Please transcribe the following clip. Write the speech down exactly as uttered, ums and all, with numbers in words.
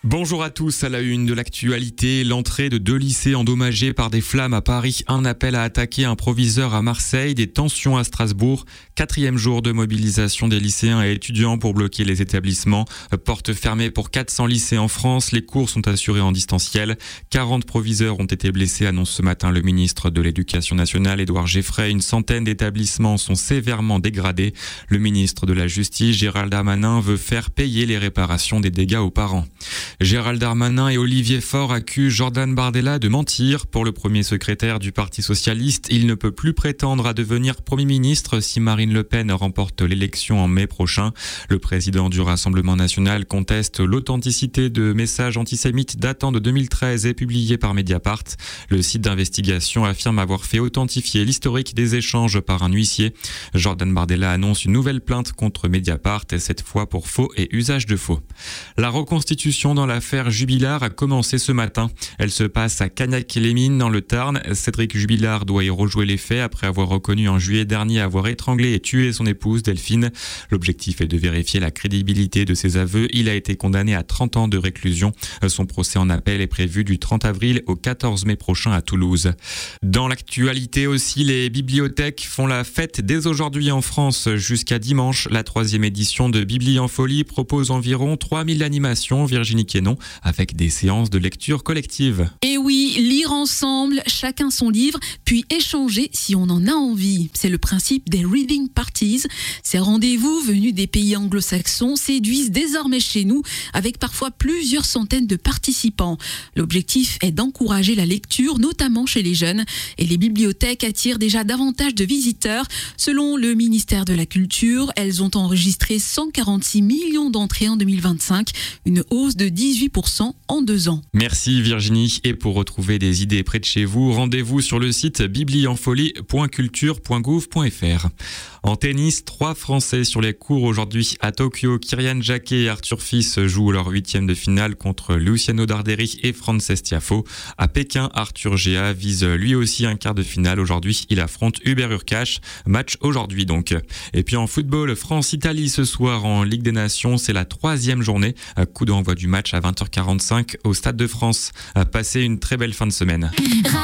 Bonjour à tous, à la une de l'actualité, l'entrée de deux lycées endommagés par des flammes à Paris, un appel à attaquer un proviseur à Marseille, des tensions à Strasbourg, quatrième jour de mobilisation des lycéens et étudiants pour bloquer les établissements, porte fermée pour quatre cents lycées en France, les cours sont assurés en distanciel, quarante proviseurs ont été blessés, annonce ce matin le ministre de l'Éducation nationale Édouard Geoffrey, une centaine d'établissements sont sévèrement dégradés, le ministre de la Justice Gérald Darmanin veut faire payer les réparations des dégâts aux parents. Gérald Darmanin et Olivier Faure accusent Jordan Bardella de mentir. Pour le premier secrétaire du Parti socialiste, il ne peut plus prétendre à devenir Premier ministre si Marine Le Pen remporte l'élection en mai prochain. Le président du Rassemblement national conteste l'authenticité de messages antisémites datant de deux mille treize et publiés par Mediapart. Le site d'investigation affirme avoir fait authentifier l'historique des échanges par un huissier. Jordan Bardella annonce une nouvelle plainte contre Mediapart, et cette fois pour faux et usage de faux. La reconstitution dans l'affaire Jubilard a commencé ce matin. Elle se passe à Cagnac-les-Mines dans le Tarn. Cédric Jubilard doit y rejouer les faits après avoir reconnu en juillet dernier avoir étranglé et tué son épouse Delphine. L'objectif est de vérifier la crédibilité de ses aveux. Il a été condamné à trente ans de réclusion. Son procès en appel est prévu du trente avril au quatorze mai prochain à Toulouse. Dans l'actualité aussi, les bibliothèques font la fête dès aujourd'hui en France jusqu'à dimanche. La troisième édition de Bibli en folie propose environ trois mille animations, Virginie Quénon, avec des séances de lecture collective. Et oui, lire ensemble, chacun son livre, puis échanger si on en a envie. C'est le principe des reading parties. Ces rendez-vous venus des pays anglo-saxons séduisent désormais chez nous, avec parfois plusieurs centaines de participants. L'objectif est d'encourager la lecture, notamment chez les jeunes. Et les bibliothèques attirent déjà davantage de visiteurs. Selon le ministère de la Culture, elles ont enregistré cent quarante-six millions d'entrées en deux mille vingt-cinq, une hausse de dix-huit pour cent en deux ans. Merci Virginie. Et pour retrouver des idées près de chez vous, rendez-vous sur le site bibli en folie point culture point gouv point f r. En tennis, trois Français sur les cours aujourd'hui à Tokyo. Kyrian Jacquet et Arthur Fils jouent leur huitième de finale contre Luciano Darderi et Frances Tiafoe. À Pékin, Arthur Géa vise lui aussi un quart de finale. Aujourd'hui, il affronte Hubert Hurkacz. Match aujourd'hui donc. Et puis en football, France-Italie ce soir en Ligue des Nations. C'est la troisième journée. Coup d'envoi du match à vingt heures quarante-cinq au Stade de France. Passez une très belle fin de semaine.